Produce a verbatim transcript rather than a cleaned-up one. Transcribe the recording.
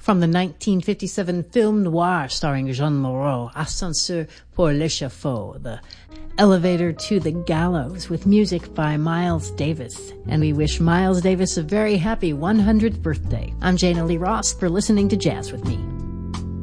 From the nineteen fifty-seven film noir starring Jean Moreau, Ascenseur pour l'échafaud, the elevator to the gallows, with music by Miles Davis. And we wish Miles Davis a very happy one hundredth birthday. I'm Jana Lee Ross for listening to Jazz with Me.